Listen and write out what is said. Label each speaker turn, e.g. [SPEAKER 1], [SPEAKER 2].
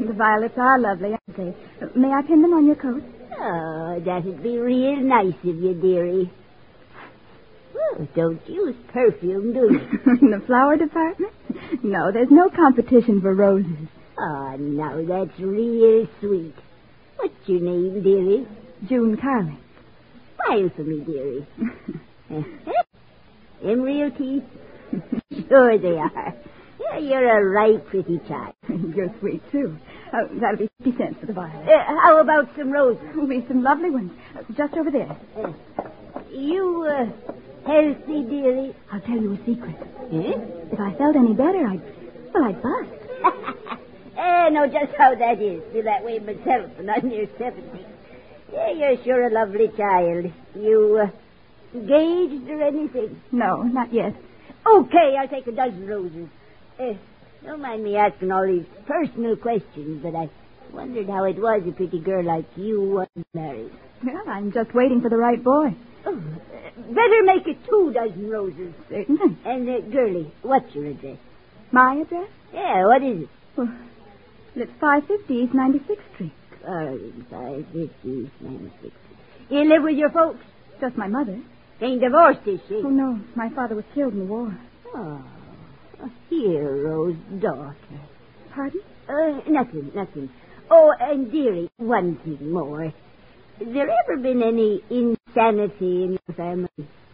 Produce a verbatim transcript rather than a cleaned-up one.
[SPEAKER 1] The violets are lovely, aren't they? May I pin them on your coat?
[SPEAKER 2] Oh, that'd be real nice of you, dearie. Well, don't use perfume, do you?
[SPEAKER 1] In the flower department? No, there's no competition for roses.
[SPEAKER 2] Oh, now that's real sweet. What's your name, dearie?
[SPEAKER 1] June Carling.
[SPEAKER 2] Smile for me, dearie. Them real teeth? Sure they are. Yeah, you're a right pretty child.
[SPEAKER 1] You're sweet, too. Oh, that'll be fifty cents for the violet.
[SPEAKER 2] Uh, how about some roses?
[SPEAKER 1] There'll be some lovely ones. Uh, just over there.
[SPEAKER 2] Uh, you, uh, healthy, dearie?
[SPEAKER 1] I'll tell you a secret.
[SPEAKER 2] Eh?
[SPEAKER 1] If I felt any better, I'd... Well, I'd bust.
[SPEAKER 2] I know just how that is. Feel that way myself, and I'm near seventy. Yeah, you're sure a lovely child. You, uh, engaged or anything?
[SPEAKER 1] No, not yet.
[SPEAKER 2] Okay, I'll take a dozen roses. Uh, don't mind me asking all these personal questions, but I wondered how it was a pretty girl like you wasn't married.
[SPEAKER 1] Well, I'm just waiting for the right boy.
[SPEAKER 2] Oh, uh, better make it two dozen roses.
[SPEAKER 1] Certainly.
[SPEAKER 2] And, uh, girlie, what's your address?
[SPEAKER 1] My address?
[SPEAKER 2] Yeah, what is it?
[SPEAKER 1] Well, it's five fifty East ninety-sixth Street.
[SPEAKER 2] Oh, five fifty East ninety-sixth Street. You live with your folks?
[SPEAKER 1] Just my mother.
[SPEAKER 2] Ain't divorced, is she?
[SPEAKER 1] Oh, no. My father was killed in the war.
[SPEAKER 2] Oh, a hero's daughter.
[SPEAKER 1] Pardon?
[SPEAKER 2] Uh, nothing, nothing. Oh, and dearie, one thing more. Has there ever been any insanity in your family?